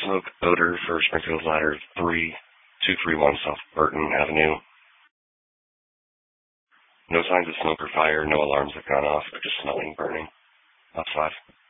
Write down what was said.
smoke odor for Springfield Ladder 3231 South Burton Avenue. No signs of smoke or fire, no alarms have gone off, but just smelling burning outside.